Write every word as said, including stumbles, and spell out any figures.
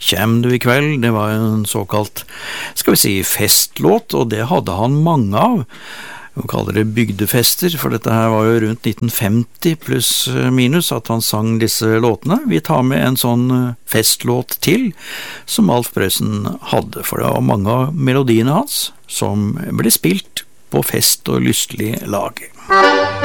Kjem du i kveld, det var en såkalt, skal vi si, festlåt, og det hadde han mange av. Vi kaller det bygdefester, for dette her var jo rundt nitten femti pluss minus at han sang disse låtene. Vi tar med en sånn festlåt til, som Alf Prøysen hadde, for det var mange av melodiene hans som ble spilt på fest og lystelig lag.